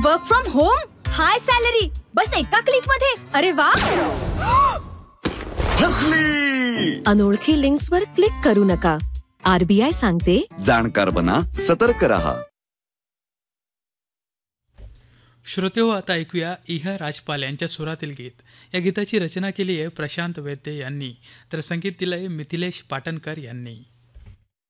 Work from home, high salary, बस एका click मध्ये. अरे वा. फसली. अनोळखी लिंक्सवर क्लिक करू नका. RBI सांगते, जाणकार बना, सतर्क रहा. श्रोतेहो, आता ऐकूया इहा राजपाल यांच्या सुरातील गीत. या गीताची रचना केली आहे प्रशांत वैद्य यांनी, तर संगीत दिलं आहे मिथिलेश पाटणकर यांनी.